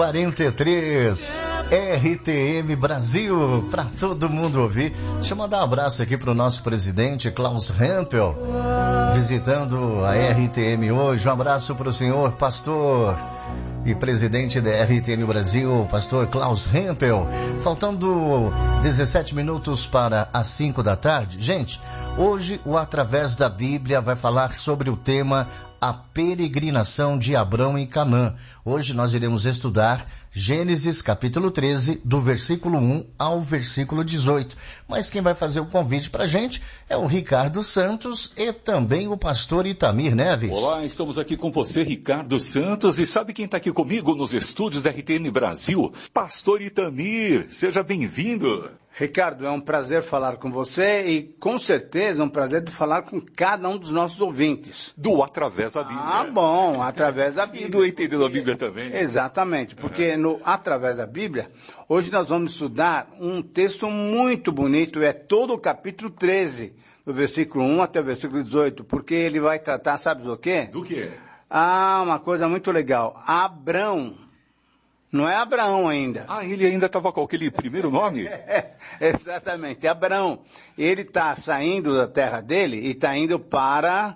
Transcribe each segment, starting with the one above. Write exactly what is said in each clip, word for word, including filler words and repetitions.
quarenta e três, R T M Brasil, para todo mundo ouvir. Deixa eu mandar um abraço aqui para o nosso presidente, Klaus Hempel, visitando a R T M hoje. Um abraço para o senhor pastor e presidente da R T M Brasil, pastor Klaus Hempel. Faltando dezessete minutos para as cinco da tarde. Gente, hoje o Através da Bíblia vai falar sobre o tema A Peregrinação de Abrão em Canaã. Hoje nós iremos estudar Gênesis capítulo treze, do versículo um ao versículo dezoito. Mas quem vai fazer o convite para a gente é o Ricardo Santos e também o pastor Itamir Neves. Olá, estamos aqui com você, Ricardo Santos, e sabe quem está aqui comigo nos estúdios da R T M Brasil? Pastor Itamir, seja bem-vindo. Ricardo, é um prazer falar com você e com certeza é um prazer de falar com cada um dos nossos ouvintes. Do Através da Bíblia. Ah, bom, Através da Bíblia. E do Entendendo a Bíblia também. Exatamente, porque no Através da Bíblia, hoje nós vamos estudar um texto muito bonito, é todo o capítulo treze, do versículo um até o versículo dezoito, porque ele vai tratar, sabe do quê? Do quê? Ah, uma coisa muito legal, Abrão. Não é Abraão ainda. Ah, ele ainda estava com aquele primeiro nome? É, exatamente, Abraão. Ele está saindo da terra dele e está indo para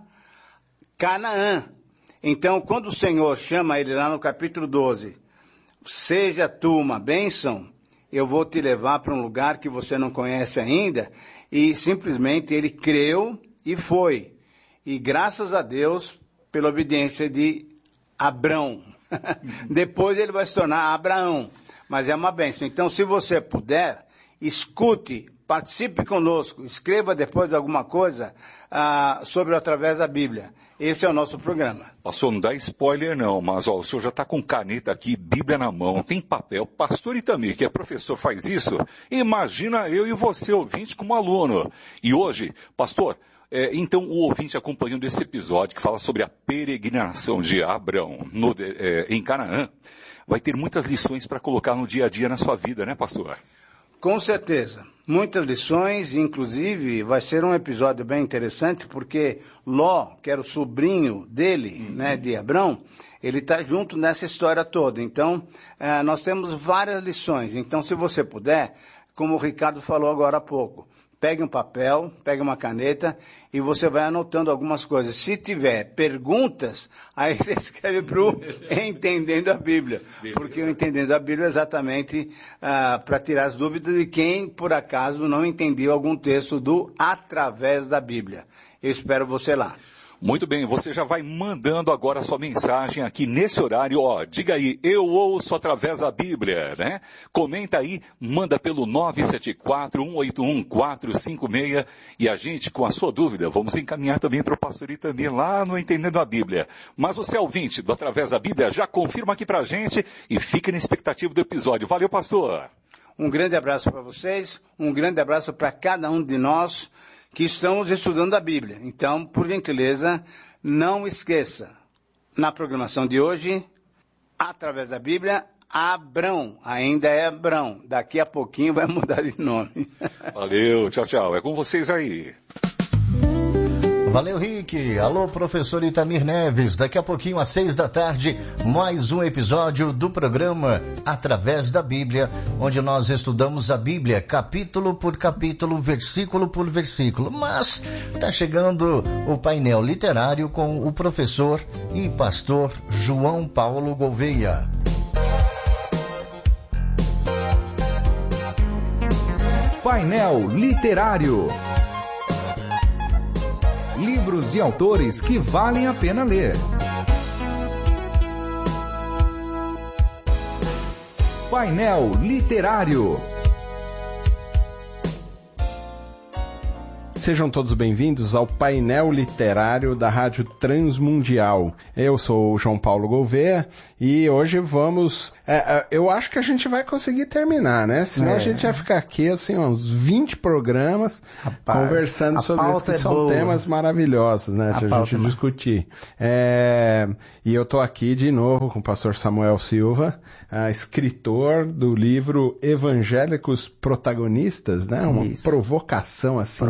Canaã. Então, quando o Senhor chama ele lá no capítulo doze, seja tu uma bênção, eu vou te levar para um lugar que você não conhece ainda, e simplesmente ele creu e foi. E graças a Deus pela obediência de Abrão. Depois ele vai se tornar Abraão, mas é uma bênção. Então, se você puder, escute, participe conosco, escreva depois alguma coisa ah, sobre o Através da Bíblia. Esse é o nosso programa. Pastor, não dá spoiler não, mas ó, o senhor já está com caneta aqui, Bíblia na mão, tem papel. Pastor Itamir, que é professor, faz isso? Imagina eu e você, ouvinte, como aluno. E hoje, pastor... É, então, o ouvinte acompanhando esse episódio que fala sobre a peregrinação de Abrão no, é, em Canaã, vai ter muitas lições para colocar no dia a dia na sua vida, né, pastor? Com certeza. Muitas lições, inclusive vai ser um episódio bem interessante, porque Ló, que era o sobrinho dele, uhum. né, de Abrão, ele está junto nessa história toda. Então, é, nós temos várias lições. Então, se você puder, como o Ricardo falou agora há pouco, pegue um papel, pegue uma caneta e você vai anotando algumas coisas. Se tiver perguntas, aí você escreve para o Entendendo a Bíblia. Porque o Entendendo a Bíblia é exatamente ah, para tirar as dúvidas de quem, por acaso, não entendeu algum texto do Através da Bíblia. Eu espero você lá. Muito bem, você já vai mandando agora a sua mensagem aqui nesse horário, ó, diga aí, eu ouço através da Bíblia, né? Comenta aí, manda pelo nove sete quatro, um oito um, quatro cinco seis e a gente, com a sua dúvida, vamos encaminhar também para o pastor Itamir lá no Entendendo a Bíblia. Mas você, ouvinte do Através da Bíblia, já confirma aqui pra gente e fique na expectativa do episódio. Valeu, pastor! Um grande abraço para vocês, um grande abraço para cada um de nós que estamos estudando a Bíblia. Então, por gentileza, não esqueça, na programação de hoje, Através da Bíblia, Abrão, ainda é Abrão. Daqui a pouquinho vai mudar de nome. Valeu, tchau, tchau. É com vocês aí. Valeu, Rick. Alô, professor Itamir Neves. Daqui a pouquinho, às seis da tarde, mais um episódio do programa Através da Bíblia, onde nós estudamos a Bíblia capítulo por capítulo, versículo por versículo. Mas está chegando o painel literário com o professor e pastor João Paulo Gouveia. Painel Literário. Livros e autores que valem a pena ler. Painel Literário. Sejam todos bem-vindos ao painel literário da Rádio Transmundial. Eu sou o João Paulo Gouveia e hoje vamos... É, é, eu acho que a gente vai conseguir terminar, né? Senão é. a gente vai ficar aqui, assim, uns vinte programas Rapaz, conversando sobre isso, que é são boa. temas maravilhosos, né? A, a gente discutir. É, e eu tô aqui de novo com o pastor Samuel Silva, uh, escritor do livro Evangélicos Protagonistas, né? Uma isso. provocação, assim, Provocar. de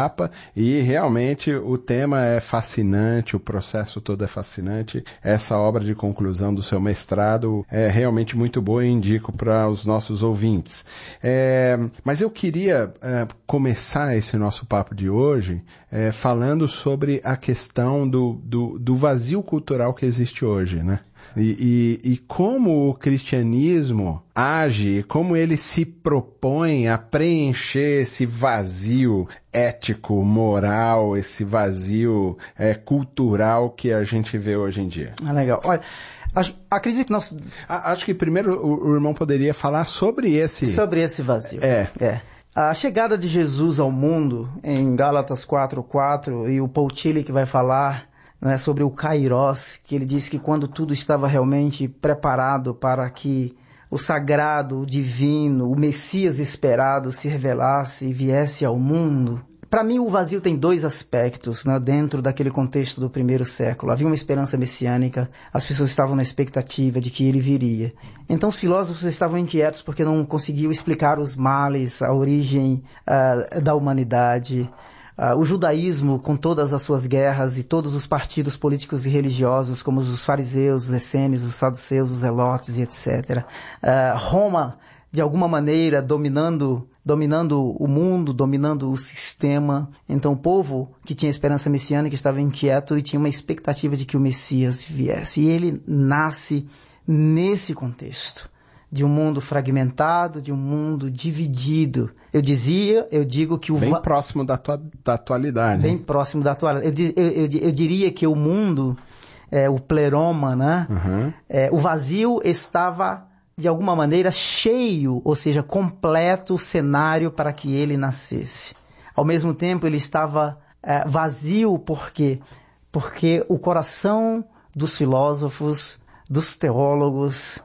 etapa, e realmente o tema é fascinante, o processo todo é fascinante. Essa obra de conclusão do seu mestrado é realmente muito boa e indico para os nossos ouvintes. É, mas eu queria é, começar esse nosso papo de hoje é, falando sobre a questão do, do, do vazio cultural que existe hoje, né? E, e, e como o cristianismo age, como ele se propõe a preencher esse vazio ético, moral, esse vazio é, cultural que a gente vê hoje em dia. Ah, legal. Olha, acho, acredito que nós... Acho que primeiro o, o irmão poderia falar sobre esse... Sobre esse vazio. É. É. A chegada de Jesus ao mundo, em Gálatas quatro, quatro, e o Paul Tillich que vai falar... Né, sobre o Kairos, que ele disse que quando tudo estava realmente preparado para que o sagrado, o divino, o Messias esperado se revelasse e viesse ao mundo. Para mim, o vazio tem dois aspectos, né, dentro daquele contexto do primeiro século. Havia uma esperança messiânica, as pessoas estavam na expectativa de que ele viria. Então, os filósofos estavam inquietos porque não conseguiam explicar os males, a origem uh, da humanidade. Uh, o judaísmo, com todas as suas guerras e todos os partidos políticos e religiosos, como os fariseus, os essênios, os saduceus, os zelotes e etcétera. Uh, Roma, de alguma maneira, dominando, dominando o mundo, dominando o sistema. Então o povo que tinha esperança messiânica estava inquieto e tinha uma expectativa de que o Messias viesse. E ele nasce nesse contexto. De um mundo fragmentado, de um mundo dividido. Eu dizia, eu digo que o... Bem va... próximo da, tua, da atualidade. Bem próximo da atualidade. Eu, eu, eu, eu diria que o mundo, é, o pleroma, né? Uhum. É, o vazio estava, de alguma maneira, cheio, ou seja, completo o cenário para que ele nascesse. Ao mesmo tempo, ele estava é, vazio, por quê? Porque o coração dos filósofos, dos teólogos...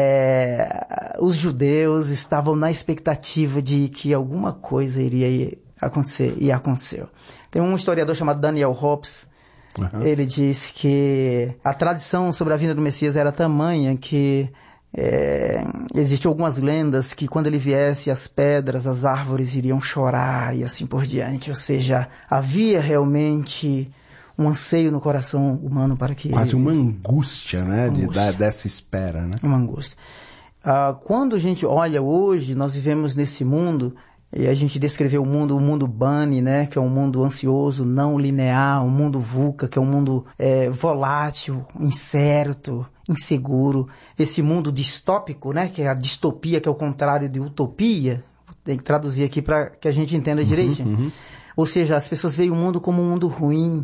É, os judeus estavam na expectativa de que alguma coisa iria acontecer, e aconteceu. Tem um historiador chamado Daniel Hobbes, uhum. Ele diz que a tradição sobre a vinda do Messias era tamanha que é, existiam algumas lendas que quando ele viesse as pedras, as árvores iriam chorar e assim por diante, ou seja, havia realmente... um anseio no coração humano para que... Quase ele... uma angústia, né? Angústia. De dar dessa espera, né? Uma angústia. Uh, quando a gente olha hoje, nós vivemos nesse mundo, e a gente descreveu o mundo, o mundo Bunny, né? Que é um mundo ansioso, não linear, um mundo VUCA, que é um mundo é, volátil, incerto, inseguro. Esse mundo distópico, né? Que é a distopia, que é o contrário de utopia. Tem que traduzir aqui para que a gente entenda direitinho. Uhum, uhum. Ou seja, as pessoas veem o mundo como um mundo ruim,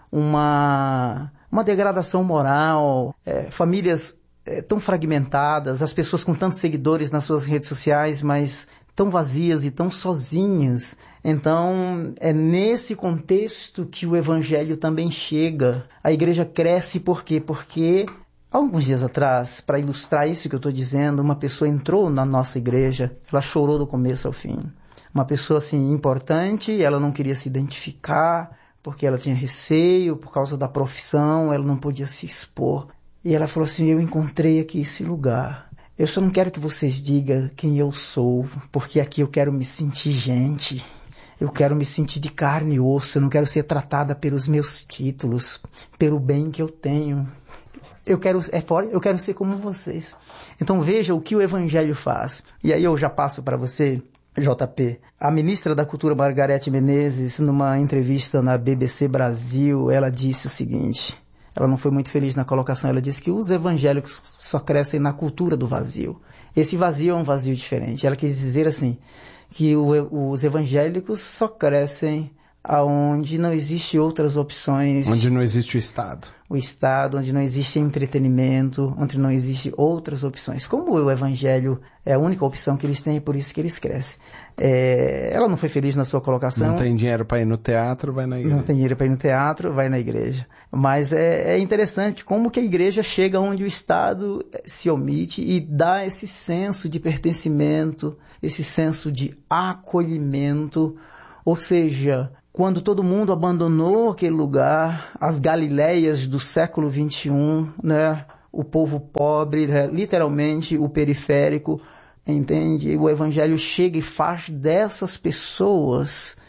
uma, uma degradação moral, é, famílias é, tão fragmentadas, as pessoas com tantos seguidores nas suas redes sociais, mas tão vazias e tão sozinhas. Então, é nesse contexto que o Evangelho também chega. A igreja cresce por quê? Porque, alguns dias atrás, para ilustrar isso que eu estou dizendo, uma pessoa entrou na nossa igreja, ela chorou do começo ao fim. Uma pessoa assim importante, ela não queria se identificar, porque ela tinha receio, por causa da profissão, ela não podia se expor. E ela falou assim, eu encontrei aqui esse lugar. Eu só não quero que vocês digam quem eu sou, porque aqui eu quero me sentir gente. Eu quero me sentir de carne e osso, eu não quero ser tratada pelos meus títulos, pelo bem que eu tenho. Eu quero, é fora, eu quero ser como vocês. Então veja o que o Evangelho faz. E aí eu já passo para você... J P, a ministra da Cultura Margarete Menezes, numa entrevista na B B C Brasil, ela disse o seguinte, ela não foi muito feliz na colocação, ela disse que os evangélicos só crescem na cultura do vazio. Esse vazio é um vazio diferente. Ela quis dizer assim, que o, os evangélicos só crescem aonde não existe outras opções. Onde não existe o Estado. O Estado, onde não existe entretenimento, onde não existe outras opções. Como o Evangelho é a única opção que eles têm, é por isso que eles crescem. É, ela não foi feliz na sua colocação. Não tem dinheiro para ir no teatro, vai na igreja. Não tem dinheiro para ir no teatro, vai na igreja. Mas é, é interessante como que a igreja chega onde o Estado se omite e dá esse senso de pertencimento, esse senso de acolhimento, ou seja... Quando todo mundo abandonou aquele lugar, as Galileias do século vinte e um, né? O povo pobre, né? Literalmente o periférico, entende? O Evangelho chega e faz dessas pessoas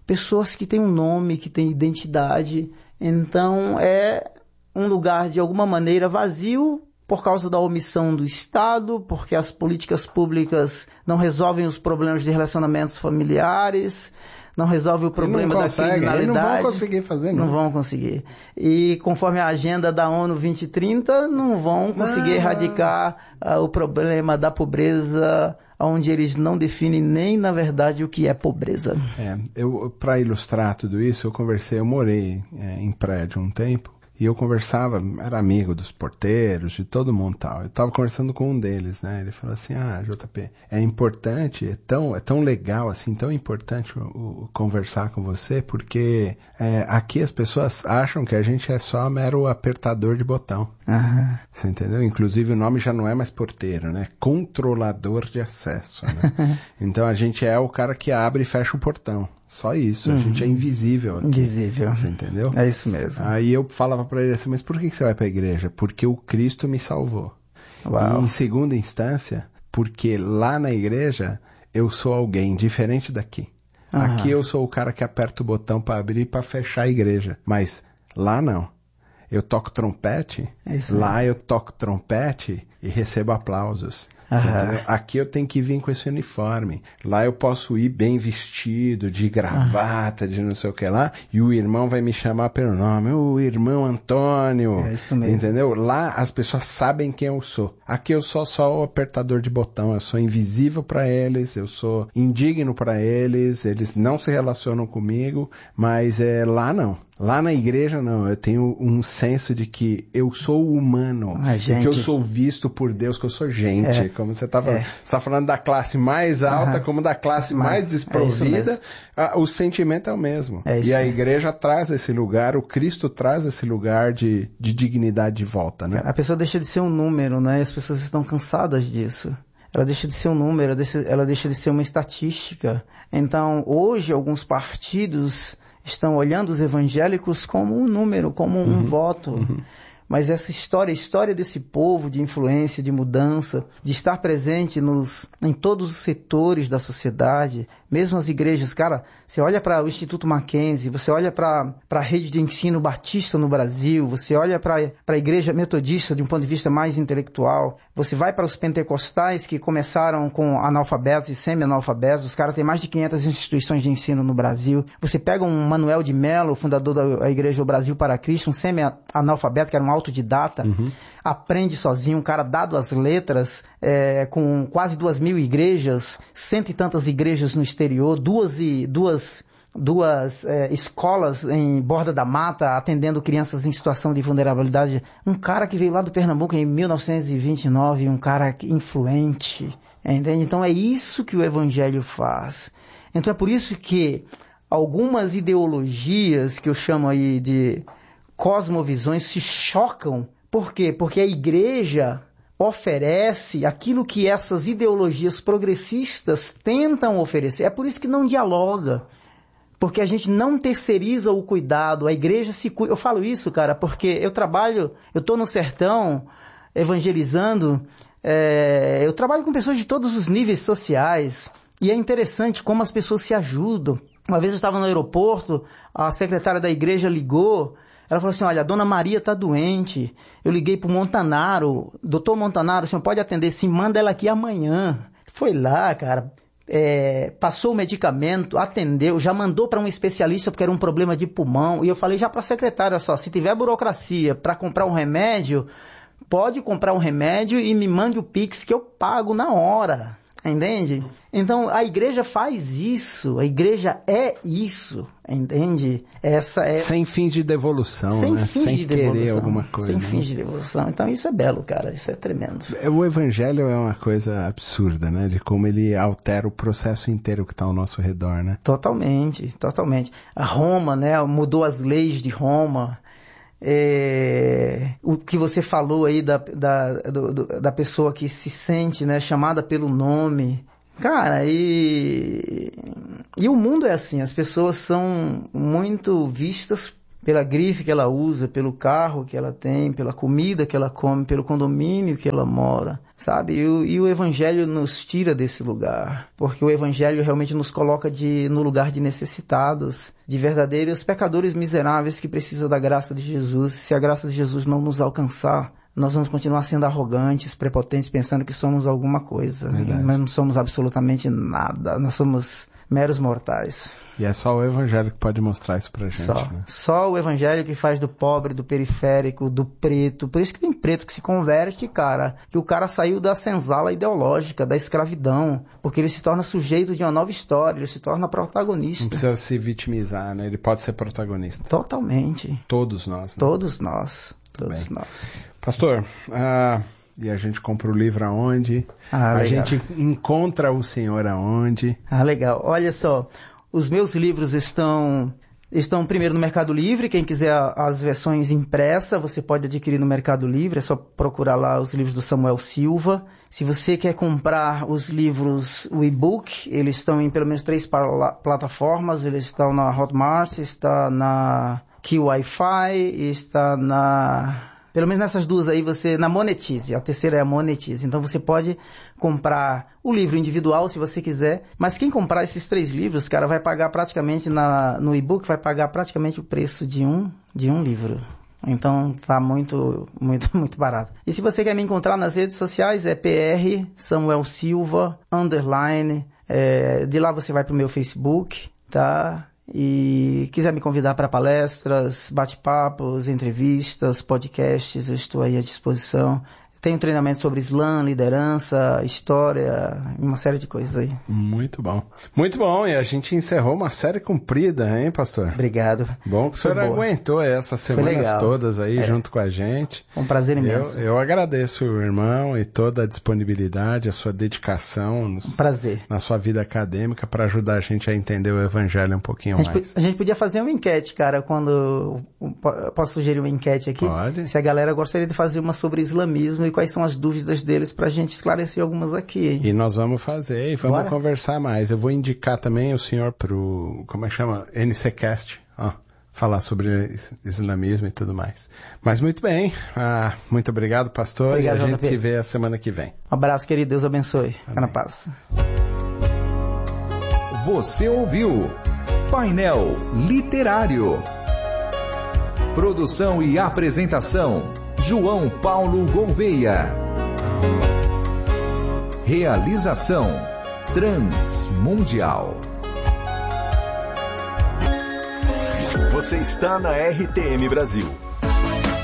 pessoas que têm um nome, que têm identidade. Então é um lugar de alguma maneira vazio por causa da omissão do Estado, porque as políticas públicas não resolvem os problemas de relacionamentos familiares, não resolve o problema da criminalidade. Eles não vão conseguir fazer, não. Não vão conseguir. E conforme a agenda da ONU vinte trinta, não vão conseguir não. erradicar uh, o problema da pobreza, onde eles não definem nem, na verdade, o que é pobreza. É, eu, para ilustrar tudo isso, eu conversei, eu morei é, em prédio um tempo, e eu conversava, era amigo dos porteiros, de todo mundo e tal. Eu estava conversando com um deles, né? Ele falou assim, ah, J P, é importante, é tão, é tão legal, assim, tão importante o, o, conversar com você, porque é, aqui as pessoas acham que a gente é só mero apertador de botão. Uhum. Você entendeu? Inclusive o nome já não é mais porteiro, né? Controlador de acesso, né? Então a gente é o cara que abre e fecha o portão. Só isso, uhum. a gente é invisível aqui. Invisível. Você entendeu? É isso mesmo. Aí eu falava pra ele assim, mas por que você vai pra igreja? Porque o Cristo me salvou. Uau. E em segunda instância, porque lá na igreja eu sou alguém diferente daqui. Uhum. Aqui eu sou o cara que aperta o botão pra abrir e pra fechar a igreja. Mas lá não. Eu toco trompete, é isso lá mesmo. eu toco trompete e recebo aplausos. Uhum. Aqui eu tenho que vir com esse uniforme. Lá eu posso ir bem vestido, de gravata, uhum. de não sei o que lá, e o irmão vai me chamar pelo nome, o irmão Antônio. É isso mesmo. Entendeu? Lá as pessoas sabem quem eu sou. Aqui eu sou só o apertador de botão, eu sou invisível para eles, eu sou indigno para eles, eles não se relacionam comigo, mas é, lá não. Lá na igreja, não, eu tenho um senso de que eu sou humano, ah, que eu sou visto por Deus, que eu sou gente, é. como você está falando. É. Você está falando da classe mais alta, uhum. como da classe Mas, mais desprovida, é o sentimento é o mesmo. É e a igreja traz esse lugar, o Cristo traz esse lugar de, de dignidade de volta, né? A pessoa deixa de ser um número, né? E as pessoas estão cansadas disso. Ela deixa de ser um número, ela deixa, ela deixa de ser uma estatística. Então, hoje, alguns partidos estão olhando os evangélicos como um número, como um uhum, voto. Uhum. Mas essa história, a história desse povo de influência, de mudança, de estar presente nos, em todos os setores da sociedade, mesmo as igrejas. Cara, você olha para o Instituto Mackenzie, você olha para a rede de ensino batista no Brasil, você olha para a igreja metodista de um ponto de vista mais intelectual, você vai para os pentecostais que começaram com analfabetos e semi-analfabetos, os caras têm mais de quinhentas instituições de ensino no Brasil. Você pega um Manuel de Mello, fundador da Igreja do Brasil para Cristo, um semi-analfabeto que era um autodidata, uhum. aprende sozinho, um cara dado às letras, é, com quase duas mil igrejas, cento e tantas igrejas no exterior, duas, e, duas, duas é, escolas em Borda da Mata, atendendo crianças em situação de vulnerabilidade. Um cara que veio lá do Pernambuco em mil novecentos e vinte e nove, um cara influente, entende? Então é isso que o Evangelho faz. Então é por isso que algumas ideologias que eu chamo aí de cosmovisões se chocam. Por quê? Porque a igreja oferece aquilo que essas ideologias progressistas tentam oferecer. É por isso que não dialoga. Porque a gente não terceiriza o cuidado, a igreja se cuida. Eu falo isso, cara, porque eu trabalho, eu estou no sertão evangelizando, é, eu trabalho com pessoas de todos os níveis sociais, e é interessante como as pessoas se ajudam. Uma vez eu estava no aeroporto, a secretária da igreja ligou, ela falou assim, olha, a dona Maria está doente, eu liguei para o Montanaro, doutor Montanaro, o senhor pode atender? Sim, manda ela aqui amanhã. Foi lá, cara, é, passou o medicamento, atendeu, já mandou para um especialista porque era um problema de pulmão, e eu falei já para a secretária, olha só, se tiver burocracia para comprar um remédio, pode comprar um remédio e me mande o Pix que eu pago na hora. Entende? Então, a igreja faz isso, a igreja é isso, entende? Essa é... Sem fins de devolução, sem né? Fins Sem de querer devolução, alguma coisa. Sem né? fins de devolução. Então, isso é belo, cara, isso é tremendo. O evangelho é uma coisa absurda, né? De como ele altera o processo inteiro que está ao nosso redor, né? Totalmente, totalmente. A Roma, né? Mudou as leis de Roma. É, o que você falou aí da, da, do, do, da pessoa que se sente, né, chamada pelo nome, cara, e, e o mundo é assim, as pessoas são muito vistas pela grife que ela usa, pelo carro que ela tem, pela comida que ela come, pelo condomínio que ela mora, sabe? E o, e o Evangelho nos tira desse lugar, porque o Evangelho realmente nos coloca de, no lugar de necessitados, de verdadeiros pecadores miseráveis que precisam da graça de Jesus. Se a graça de Jesus não nos alcançar, nós vamos continuar sendo arrogantes, prepotentes, pensando que somos alguma coisa, mas não somos absolutamente nada, nós somos meros mortais. E é só o Evangelho que pode mostrar isso pra gente. Só, né? só o Evangelho que faz do pobre, do periférico, do preto. Por isso que tem preto que se converte, cara. Que o cara saiu da senzala ideológica, da escravidão. Porque ele se torna sujeito de uma nova história, ele se torna protagonista. Não precisa se vitimizar, né? Ele pode ser protagonista. Totalmente. Todos nós. Né? Todos nós. Todos bem. nós. Pastor, ah, e a gente compra o livro aonde? Ah, a legal. gente encontra o Senhor aonde? Ah, legal. Olha só, os meus livros estão, estão primeiro no Mercado Livre. Quem quiser as versões impressas, você pode adquirir no Mercado Livre. É só procurar lá os livros do Samuel Silva. Se você quer comprar os livros, o e-book, eles estão em pelo menos três plataformas. Eles estão na Hotmart, está na Q Wi-Fi, está na... Pelo menos nessas duas aí, você, na Monetize, a terceira é a Monetize. Então você pode comprar o livro individual, se você quiser, mas quem comprar esses três livros, cara, vai pagar praticamente, na, no e-book, vai pagar praticamente o preço de um, de um livro. Então tá muito, muito, muito barato. E se você quer me encontrar nas redes sociais, é P R Samuel Silva, underline, é, de lá você vai pro meu Facebook, tá? E quiser me convidar para palestras, bate-papos, entrevistas, podcasts, eu estou aí à disposição. Tenho treinamento sobre Islã, liderança, história, uma série de coisas aí. Muito bom. Muito bom, e a gente encerrou uma série comprida, hein, pastor? Obrigado. Bom que o senhor aguentou essas semanas todas aí é. junto com a gente. Um prazer imenso. Eu, eu agradeço o irmão e toda a disponibilidade, a sua dedicação um prazer. na sua vida acadêmica para ajudar a gente a entender o Evangelho um pouquinho a gente, mais. A gente podia fazer uma enquete, cara, quando... Posso sugerir uma enquete aqui? Pode. Se a galera gostaria de fazer uma sobre islamismo e quais são as dúvidas deles pra gente esclarecer algumas aqui, hein? E nós vamos fazer, e vamos Bora? conversar mais. Eu vou indicar também o senhor pro, como é que chama? N C Cast, ó, falar sobre islamismo e tudo mais. Mas muito bem, ah, muito obrigado, pastor, obrigado, e a gente J P. Se vê a semana que vem. Um abraço, querido, Deus abençoe. Fica na paz. Você ouviu Painel Literário. Produção e apresentação João Paulo Gouveia. Realização Transmundial. Você está na R T M Brasil.